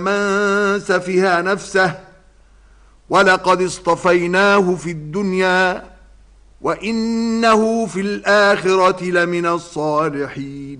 من سفه نفسه ولقد اصطفيناه في الدنيا وإنه في الآخرة لمن الصالحين.